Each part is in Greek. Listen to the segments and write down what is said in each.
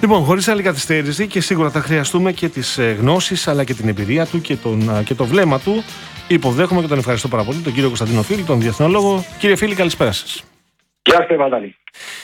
Λοιπόν, χωρίς άλλη καθυστέρηση, και σίγουρα θα χρειαστούμε και τις γνώσεις αλλά και την εμπειρία του και το βλέμμα του, υποδέχομαι και τον ευχαριστώ πάρα πολύ, τον κύριο Κωνσταντίνο Φίλη, τον διεθνολόγο. Κύριε Φίλη, καλησπέρα σας. Γεια σας, Βαντάλη.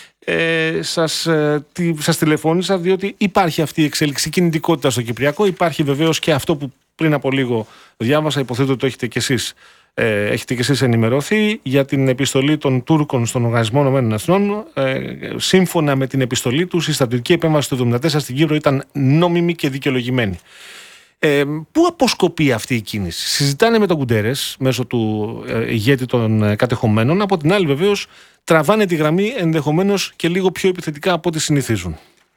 Σας τηλεφώνησα διότι υπάρχει αυτή η εξέλιξη κινητικότητα στο Κυπριακό. Υπάρχει βεβαίως και αυτό που πριν από λίγο διάβασα, υποθέτω ότι το έχετε κι εσείς ενημερωθεί, για την επιστολή των Τούρκων στον Οργανισμό Ηνωμένων Εθνών. Σύμφωνα με την επιστολή τους, η στρατιωτική επέμβαση του 1974 στην Κύπρο ήταν νόμιμη και δικαιολογημένη. Πού αποσκοπεί αυτή η κίνηση? Συζητάνε με τον Κουντέρες μέσω του ηγέτη των κατεχομένων. Από την άλλη, βεβαίως, τραβάνε τη γραμμή ενδεχομένως και λίγο πιο επιθετικά από ό,τι συνηθίζουν.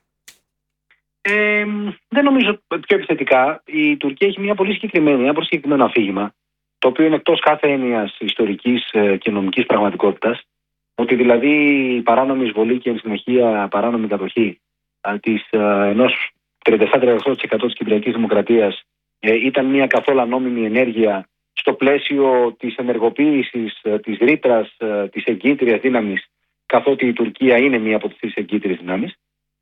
Δεν νομίζω πιο επιθετικά. Η Τουρκία έχει ένα πολύ συγκεκριμένο αφήγημα, το οποίο είναι εκτός κάθε έννοιας ιστορικής και νομικής πραγματικότητας, ότι δηλαδή η παράνομη εισβολή και εν συνεχεία παράνομη κατοχή ενός 37% της Κυπριακής Δημοκρατίας ήταν μια καθόλου νόμιμη ενέργεια στο πλαίσιο της ενεργοποίησης της ρήτρας της εγκύτριας δύναμης, καθότι η Τουρκία είναι μία από τις τρεις εγκύτριες δυνάμεις.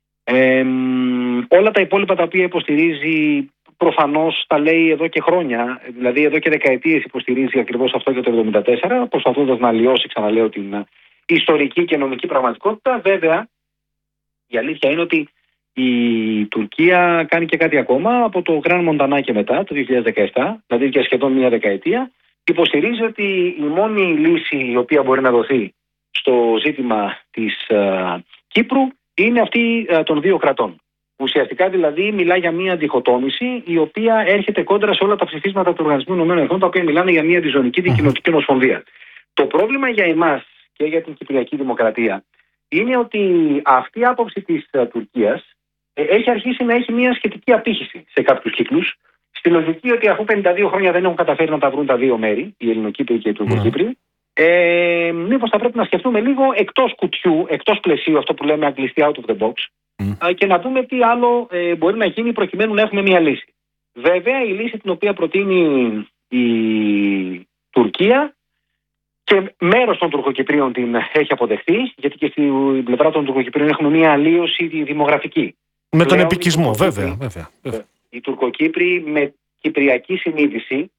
Όλα τα υπόλοιπα τα οποία υποστηρίζει προφανώς τα λέει εδώ και χρόνια, δηλαδή εδώ και δεκαετίες υποστηρίζει ακριβώς αυτό για το 1974, προσπαθώντας να αλλοιώσει, ξαναλέω, την ιστορική και νομική πραγματικότητα. Βέβαια, η αλήθεια είναι ότι η Τουρκία κάνει και κάτι ακόμα. Από το Γκραν Μοντανά και μετά, το 2017, δηλαδή για σχεδόν μια δεκαετία, υποστηρίζει ότι η μόνη λύση η οποία μπορεί να δοθεί στο ζήτημα της Κύπρου είναι αυτή των δύο κρατών. Ουσιαστικά δηλαδή μιλά για μια διχοτόμηση η οποία έρχεται κόντρα σε όλα τα ψηφίσματα του Οργανισμού Ηνωμένων Εθνών, τα οποία μιλάνε για μια διζωνική δικοινοτική ομοσπονδία. Το πρόβλημα για εμάς και για την Κυπριακή Δημοκρατία είναι ότι αυτή η άποψη της Τουρκίας έχει αρχίσει να έχει μια σχετική απήχηση σε κάποιους κύκλους, στη λογική ότι αφού 52 χρόνια δεν έχουν καταφέρει να τα βρουν τα δύο μέρη, οι Ελληνοκύπριοι και οι Τουρκοκύπριοι, μήπως θα πρέπει να σκεφτούμε λίγο εκτός κουτιού, εκτός πλαισίου, αυτό που λέμε αγγλιστή out of the box, και να δούμε τι άλλο μπορεί να γίνει προκειμένου να έχουμε μια λύση. Βέβαια, η λύση την οποία προτείνει η Τουρκία, και μέρος των Τουρκοκυπρίων την έχει αποδεχθεί, γιατί και στην πλευρά των Τουρκοκυπρίων έχουμε μια αλλίωση δημογραφική. Με τον επικισμό, βέβαια. Οι Τουρκοκύπροι με κυπριακή συνείδηση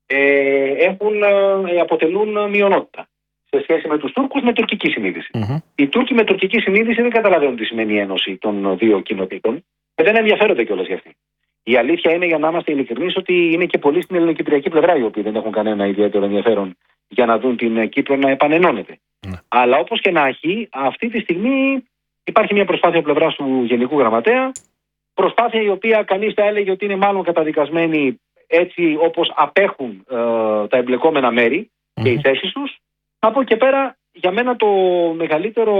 αποτελούν μειονότητα σε σχέση με τους Τούρκους με τουρκική συνείδηση. Οι Τούρκοι με τουρκική συνείδηση δεν καταλαβαίνουν τι σημαίνει η ένωση των δύο κοινοτήτων και δεν ενδιαφέρονται κιόλας για αυτή. Η αλήθεια είναι, για να είμαστε ειλικρινείς, ότι είναι και πολλοί στην ελληνοκυπριακή πλευρά οι οποίοι δεν έχουν κανένα ιδιαίτερο ενδιαφέρον για να δουν την Κύπρο να επανενώνεται. Αλλά όπως και να έχει, αυτή τη στιγμή υπάρχει μια προσπάθεια από πλευράς του Γενικού Γραμματέα, προσπάθεια η οποία κανείς θα έλεγε ότι είναι μάλλον καταδικασμένη έτσι όπως απέχουν τα εμπλεκόμενα μέρη και οι θέσεις τους. Από εκεί και πέρα, για μένα το μεγαλύτερο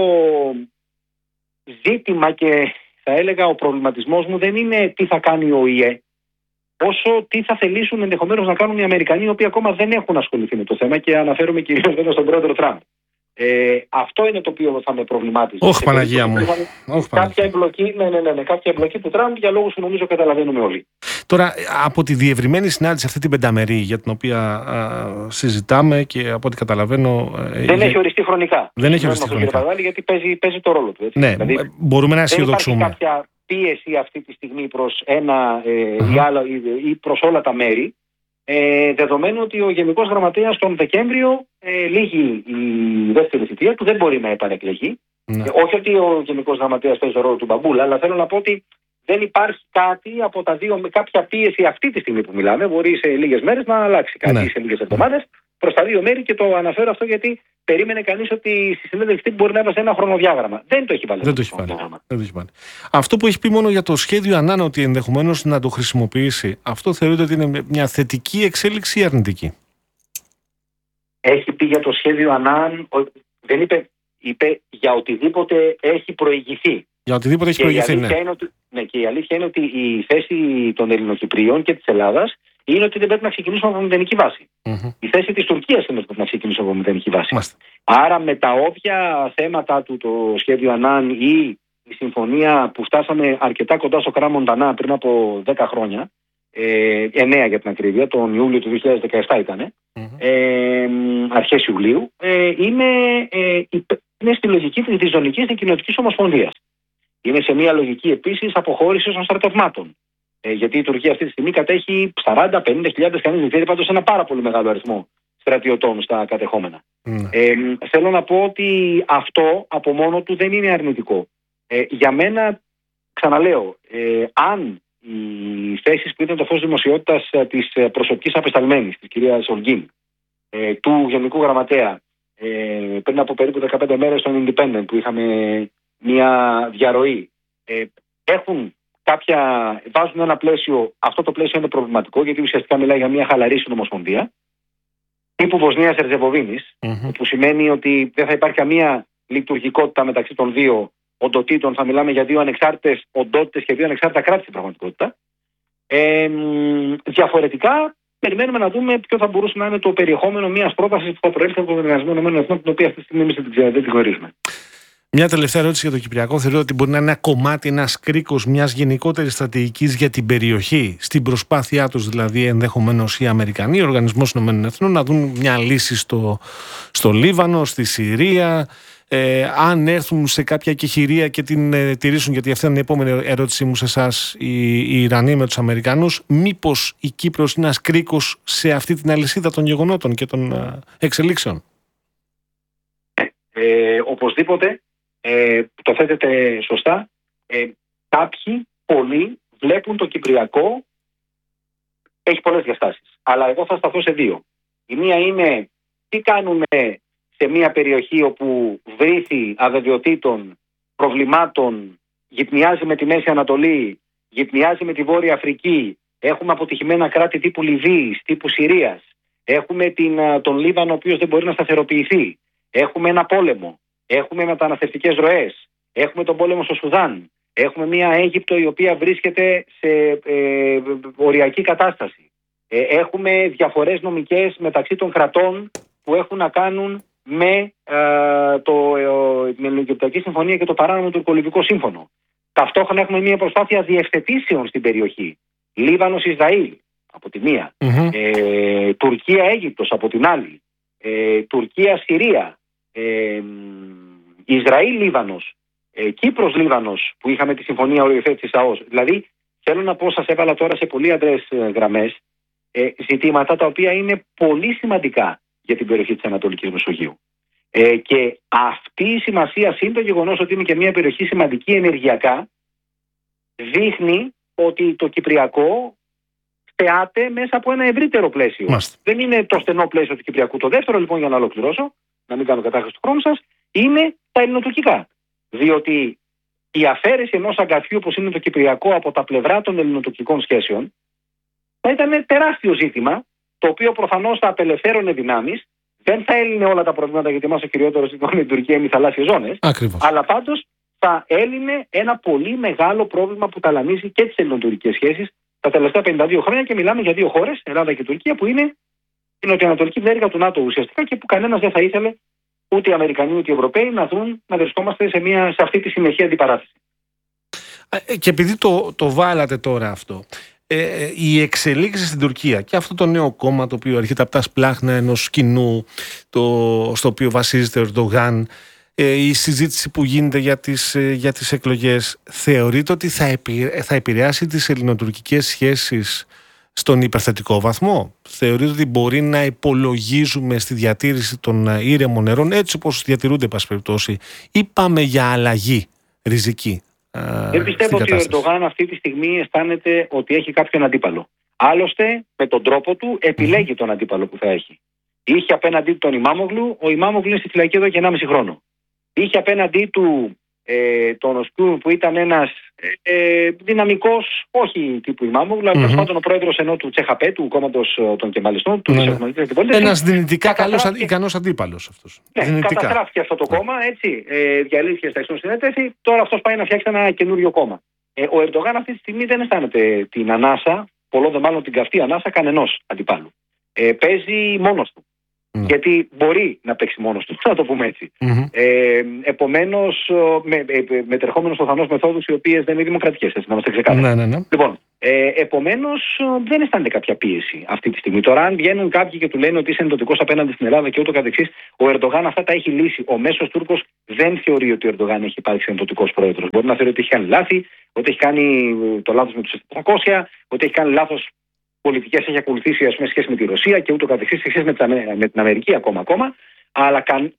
ζήτημα και θα έλεγα ο προβληματισμός μου δεν είναι τι θα κάνει ο ΟΗΕ, όσο τι θα θελήσουν ενδεχομένως να κάνουν οι Αμερικανοί, οι οποίοι ακόμα δεν έχουν ασχοληθεί με το θέμα, και αναφέρομαι κυρίως βέβαια στον πρόεδρο Τραμπ. Αυτό είναι το οποίο θα με προβλημάτιζε. Όχι, Παναγία μου. Κάποια εμπλοκή του Τραμπ για λόγους που νομίζω καταλαβαίνουμε όλοι. Τώρα, από τη διευρυμένη συνάντηση αυτή την πενταμερή για την οποία συζητάμε και από ό,τι καταλαβαίνω. Δεν έχει οριστεί χρονικά. Δεν έχει οριστεί χρονικά. Γιατί παίζει το ρόλο του. Έτσι. Ναι, δηλαδή, μπορούμε να αισιοδοξούμε. Δεν υπάρχει κάποια πίεση αυτή τη στιγμή προς ένα ή άλλο ή προς όλα τα μέρη. Δεδομένου ότι ο Γενικός Γραμματέας τον Δεκέμβριο λύγει η δεύτερη θητεία του, δεν μπορεί να επανεκλεγεί. Όχι ότι ο Γενικός Γραμματέας παίζει το ρόλο του μπαμπούλα, αλλά θέλω να πω ότι δεν υπάρχει κάτι από τα δύο, με κάποια πίεση αυτή τη στιγμή που μιλάμε. Μπορεί σε λίγες μέρες να αλλάξει κάτι, σε λίγες εβδομάδες, προς τα δύο μέρη, και το αναφέρω αυτό γιατί περίμενε κανείς ότι στη συνέντευξη μπορεί να έβασε ένα χρονοδιάγραμμα. Δεν το έχει βάλει. Δεν το έχει βάλει. Αυτό που έχει πει μόνο για το σχέδιο Ανάν, ότι ενδεχομένως να το χρησιμοποιήσει, αυτό θεωρείτε ότι είναι μια θετική εξέλιξη ή αρνητική? Έχει πει για το σχέδιο Ανάν, δεν είπε για οτιδήποτε έχει προηγηθεί. Για οτιδήποτε έχει προηγηθεί, ναι. Και η αλήθεια είναι ότι η θέση των Ελληνοκυπρίων και της Ελλάδας είναι ότι δεν πρέπει να ξεκινήσουμε από μηδενική βάση. Η θέση της Τουρκίας είναι ότι πρέπει να ξεκινήσουμε από μηδενική βάση. Άρα με τα όποια θέματα του, το σχέδιο Ανάν ή η συμφωνία που φτάσαμε αρκετά κοντά στο Γκραν Μοντανά πριν από 10 χρόνια, 9 για την ακρίβεια, τον Ιούλιο του 2017 ήταν, αρχές Ιουλίου, είναι στη λογική της διζωνικής δικοινοτικής ομοσπονδίας. Είναι σε μια λογική επίσης αποχώρησης των στρατευμάτων. Γιατί η Τουρκία αυτή τη στιγμή κατέχει 40-50 χιλιάδες, κανείς δεν ξέρει, πάντως ένα πάρα πολύ μεγάλο αριθμό στρατιωτών στα κατεχόμενα. Θέλω να πω ότι αυτό από μόνο του δεν είναι αρνητικό. Για μένα, ξαναλέω, αν οι θέσεις που ήταν το φως δημοσιότητας της προσωπικής απεσταλμένης, της κυρίας Ολγκίν, του Γενικού Γραμματέα, πριν από περίπου 15 μέρες στον Independent που είχαμε μια διαρροή, βάζουν ένα πλαίσιο, αυτό το πλαίσιο είναι προβληματικό γιατί ουσιαστικά μιλάει για μια χαλαρή συνομοσπονδία τύπου Βοσνίας Ερζεγοβίνης, που σημαίνει ότι δεν θα υπάρχει καμία λειτουργικότητα μεταξύ των δύο οντοτήτων, θα μιλάμε για δύο ανεξάρτητες οντότητες και δύο ανεξάρτητα κράτη στην πραγματικότητα. Διαφορετικά, περιμένουμε να δούμε ποιο θα μπορούσε να είναι το περιεχόμενο μιας πρότασης που θα προέλθει από τον Οργανισμό ΗΠΑ, την οποία αυτή τη στιγμή εμείς δεν τη γνωρίζουμε. Μια τελευταία ερώτηση για το Κυπριακό. Θεωρώ ότι μπορεί να είναι ένα κομμάτι, ένας κρίκος μιας γενικότερης στρατηγικής για την περιοχή, στην προσπάθειά τους δηλαδή ενδεχομένως οι Αμερικανοί, ο Οργανισμός ΗΠΑ, να δουν μια λύση στο Λίβανο, στη Συρία. Αν έρθουν σε κάποια κεχηρία και την τηρήσουν, γιατί αυτή είναι η επόμενη ερώτησή μου σε εσάς, οι Ιρανοί με τους Αμερικανούς, μήπως η Κύπρος είναι ένας κρίκος σε αυτή την αλυσίδα των γεγονότων και των εξελίξεων? Οπωσδήποτε, το θέτετε σωστά. Κάποιοι, πολλοί, βλέπουν το Κυπριακό, έχει πολλές διαστάσεις. Αλλά εγώ θα σταθώ σε δύο. Η μία είναι τι κάνουμε σε μια περιοχή όπου βρήθη αβεβαιοτήτων, προβλημάτων, γυπνιάζει με τη Μέση Ανατολή, γυπνιάζει με τη Βόρεια Αφρική, έχουμε αποτυχημένα κράτη τύπου Λιβύης, τύπου Συρίας, έχουμε τον Λίβανο ο οποίος δεν μπορεί να σταθεροποιηθεί, έχουμε ένα πόλεμο, έχουμε μεταναστευτικές ροές, έχουμε τον πόλεμο στο Σουδάν, έχουμε μια Αίγυπτο η οποία βρίσκεται σε οριακή κατάσταση, έχουμε διαφορές νομικές μεταξύ των κρατών που έχουν να κάνουν με την Ελληνοαιγυπτιακή Συμφωνία και το παράνομο τουρκολιβικό σύμφωνο. Ταυτόχρονα έχουμε μια προσπάθεια διευθετήσεων στην περιοχή. Λίβανος-Ισραήλ από τη μία, Τουρκία-Αίγυπτος από την άλλη, Τουρκία-Συρία, Ισραήλ-Λίβανος, Κύπρος-Λίβανος που είχαμε τη Συμφωνία Οριοθέτησης ΑΟΣ. Δηλαδή, θέλω να πω, σας έβαλα τώρα σε πολύ αντρές γραμμές ζητήματα τα οποία είναι πολύ σημαντικά για την περιοχή της Ανατολικής Μεσογείου. Και αυτή η σημασία, σύν το γεγονός ότι είναι και μια περιοχή σημαντική ενεργειακά, δείχνει ότι το Κυπριακό θεάται μέσα από ένα ευρύτερο πλαίσιο. Δεν είναι το στενό πλαίσιο του Κυπριακού. Το δεύτερο, λοιπόν, για να ολοκληρώσω, να μην κάνω κατάχρηση του χρόνου σας, είναι τα ελληνοτουρκικά. Διότι η αφαίρεση ενός αγκαθιού όπως είναι το Κυπριακό από τα πλευρά των ελληνοτουρκικών σχέσεων θα ήταν τεράστιο ζήτημα, το οποίο προφανώς θα απελευθέρωνε δυνάμεις. Δεν θα έλυνε όλα τα προβλήματα, γιατί μας ο κυριότερος ζήτημα είναι η Τουρκία, είναι οι θαλάσσιες ζώνες. Αλλά πάντως θα έλυνε ένα πολύ μεγάλο πρόβλημα που ταλανίζει και τις ελληνοτουρκικές σχέσεις τα τελευταία 52 χρόνια. Και μιλάμε για δύο χώρες, Ελλάδα και Τουρκία, που είναι η νοτιοανατολική πτέρυγα του ΝΑΤΟ ουσιαστικά και που κανένας δεν θα ήθελε, ούτε οι Αμερικανοί ούτε οι Ευρωπαίοι, να δουν να βρισκόμαστε σε αυτή τη συνεχή αντιπαράθεση. Και επειδή το βάλατε τώρα αυτό, οι εξελίξεις στην Τουρκία και αυτό το νέο κόμμα το οποίο έρχεται από τα σπλάχνα ενός κοινού στο οποίο βασίζεται ο Ερντογάν, η συζήτηση που γίνεται για τις εκλογές, θεωρείτε ότι θα επηρεάσει τις ελληνοτουρκικές σχέσεις στον υπερθετικό βαθμό? Θεωρείτε ότι μπορεί να υπολογίζουμε στη διατήρηση των ήρεμων νερών έτσι όπως διατηρούνται, πάση περιπτώσει, ή πάμε για αλλαγή ριζική? Δεν πιστεύω ότι ο Ερντογάν αυτή τη στιγμή αισθάνεται ότι έχει κάποιον αντίπαλο. Άλλωστε, με τον τρόπο του επιλέγει τον αντίπαλο που θα έχει. Είχε απέναντί του τον Ιμάμογλου, ο Ιμάμογλου είναι στη φυλακή εδώ και 1,5 χρόνο. Είχε απέναντί του τον Οσκούρ που ήταν ένας δυναμικός, όχι τύπου Ιμάμογλου, αλλά τέλος πάντων ο πρόεδρος ενώ του Τσεχαπέ, του κόμματος των Κεμαλιστών, του Ισραηλινής Αντιπολίτευσης. Ένας δυνητικά ικανός αντίπαλος αυτός. Ναι, καταστράφηκε αυτό το κόμμα, έτσι, διαλύθηκε στα εξών συνέτευξη. Τώρα αυτός πάει να φτιάξει ένα καινούριο κόμμα. Ο Ερντογάν αυτή τη στιγμή δεν αισθάνεται την ανάσα, πολλό δε μάλλον την καυτή ανάσα κανενός αντιπάλου. Παίζει μόνος του. Γιατί μπορεί να παίξει μόνος του, να το πούμε έτσι. Επομένως, μετερχόμενος προφανώς μεθόδους οι οποίες δεν είναι δημοκρατικές, έτσι να είμαστε ξεκάθαροι. Λοιπόν, Επομένως, δεν αισθάνεται κάποια πίεση αυτή τη στιγμή. Τώρα, αν βγαίνουν κάποιοι και του λένε ότι είσαι ενδοτικός απέναντι στην Ελλάδα και ούτω καθεξής, ο Ερντογάν αυτά τα έχει λύσει. Ο μέσος Τούρκος δεν θεωρεί ότι ο Ερντογάν έχει υπάρξει ενδοτικός πρόεδρος. Μπορεί να θεωρεί ότι έχει κάνει λάθη, ότι έχει κάνει το λάθος με τους 700, ότι έχει κάνει λάθος πολιτικές, έχει ακολουθήσει, ας πούμε, σχέση με τη Ρωσία και ούτω καθεξής, σε σχέση με την Αμερική ακόμα. Αλλά